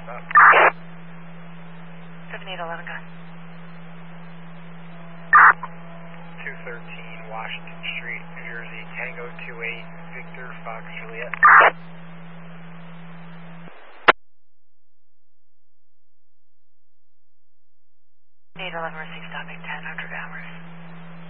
stop. 7811, gun. 213 Washington Street, New Jersey, Tango 28, Victor Fox Juliet. 811 received stopping 1000 hours.